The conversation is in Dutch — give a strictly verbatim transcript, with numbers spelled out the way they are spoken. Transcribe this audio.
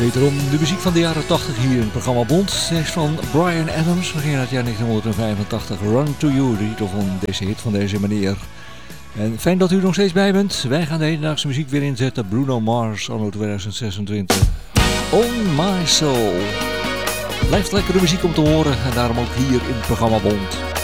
Wederom de muziek van de jaren tachtig hier in het programma Bond. Deze is van Bryan Adams, begin uit het jaar negentien vijfentachtig. Run to You, de titel van deze hit van deze meneer. En fijn dat u er nog steeds bij bent. Wij gaan de hedendaagse muziek weer inzetten. Bruno Mars, anno tweeduizend zesentwintig. On My Soul. Blijft lekkere muziek om te horen en daarom ook hier in het programma Bond.